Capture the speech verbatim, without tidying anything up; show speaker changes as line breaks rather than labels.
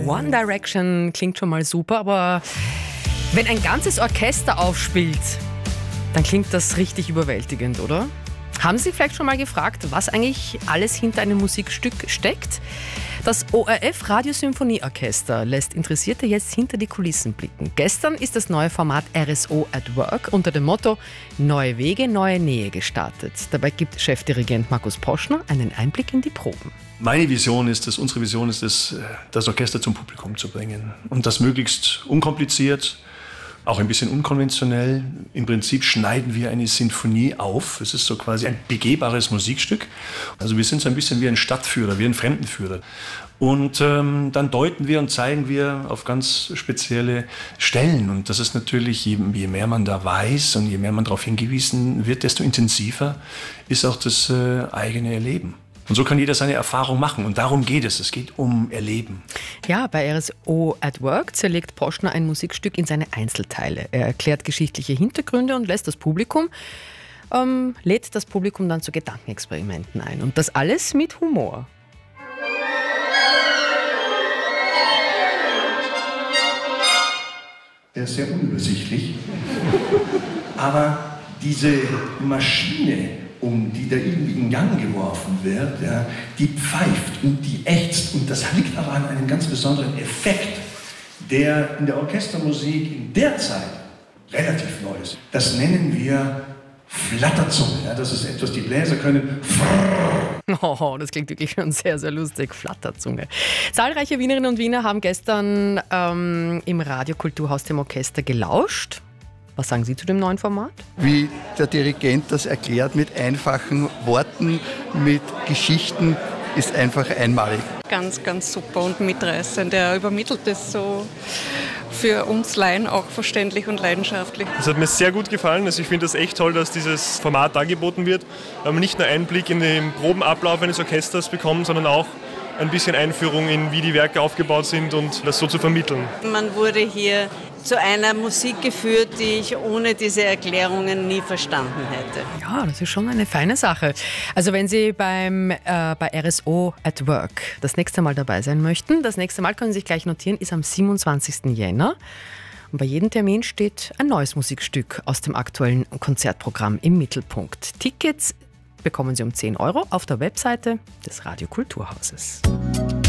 One Direction klingt schon mal super, aber wenn ein ganzes Orchester aufspielt, dann klingt das richtig überwältigend, oder? Haben Sie vielleicht schon mal gefragt, was eigentlich alles hinter einem Musikstück steckt? Das O R F Radiosymphonieorchester lässt Interessierte jetzt hinter die Kulissen blicken. Gestern ist das neue Format R S O at Work unter dem Motto Neue Wege, neue Nähe gestartet. Dabei gibt Chefdirigent Markus Poschner einen Einblick in die Proben.
Meine Vision ist es, unsere Vision ist es, das Orchester zum Publikum zu bringen. Und das möglichst unkompliziert, auch ein bisschen unkonventionell. Im Prinzip schneiden wir eine Sinfonie auf. Es ist so quasi ein begehbares Musikstück. Also wir sind so ein bisschen wie ein Stadtführer, wie ein Fremdenführer. Und ähm, dann deuten wir und zeigen wir auf ganz spezielle Stellen. Und das ist natürlich, je, je mehr man da weiß und je mehr man darauf hingewiesen wird, desto intensiver ist auch das äh, eigene Erleben. Und so kann jeder seine Erfahrung machen. Und darum geht es. Es geht um Erleben.
Ja, bei R S O at Work zerlegt Poschner ein Musikstück in seine Einzelteile. Er erklärt geschichtliche Hintergründe und lässt das Publikum, ähm, lädt das Publikum dann zu Gedankenexperimenten ein. Und das alles mit Humor.
Der ist sehr unübersichtlich. Aber diese Maschine, um die da irgendwie in Gang geworfen wird, ja, die pfeift und die ächzt. Und das liegt aber an einem ganz besonderen Effekt, der in der Orchestermusik in der Zeit relativ neu ist. Das nennen wir Flatterzunge. Ja, das ist etwas, die Bläser können.
Oh, das klingt wirklich schon sehr, sehr lustig. Flatterzunge. Zahlreiche Wienerinnen und Wiener haben gestern ähm, im Radiokulturhaus dem Orchester gelauscht. Was sagen Sie zu dem neuen Format?
Wie der Dirigent das erklärt mit einfachen Worten, mit Geschichten, ist einfach einmalig.
Ganz, ganz super und mitreißend. Er übermittelt es so für uns Laien auch verständlich und leidenschaftlich.
Es hat mir sehr gut gefallen. Also ich finde das echt toll, dass dieses Format angeboten wird, weil man nicht nur Einblick in den Probenablauf eines Orchesters bekommt, sondern auch ein bisschen Einführung in, wie die Werke aufgebaut sind und das so zu vermitteln.
Man wurde hier zu einer Musik geführt, die ich ohne diese Erklärungen nie verstanden hätte.
Ja, das ist schon eine feine Sache. Also wenn Sie beim, äh, bei R S O at Work das nächste Mal dabei sein möchten, das nächste Mal können Sie sich gleich notieren, ist am siebenundzwanzigsten Jänner. Und bei jedem Termin steht ein neues Musikstück aus dem aktuellen Konzertprogramm im Mittelpunkt. Tickets bekommen Sie um zehn Euro auf der Webseite des Radiokulturhauses.